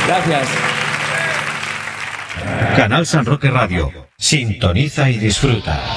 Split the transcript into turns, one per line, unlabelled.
Gracias.
Canal San Roque Radio. Sintoniza y disfruta.